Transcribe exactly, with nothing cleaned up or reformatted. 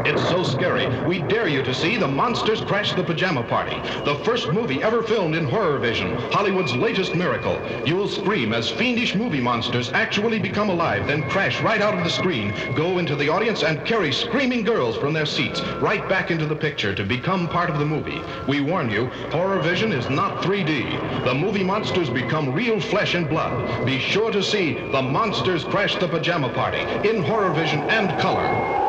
It's so scary, we dare you to see The Monsters Crash the Pajama Party, the first movie ever filmed in Horror Vision, Hollywood's latest miracle. You'll scream as fiendish movie monsters actually become alive, then crash right out of the screen, go into the audience, and carry screaming girls from their seats right back into the picture to become part of the movie. We warn you, Horror Vision is not three D. The movie monsters become real flesh and blood. Be sure to see The Monsters Crash the Pajama Party in Horror Vision and color.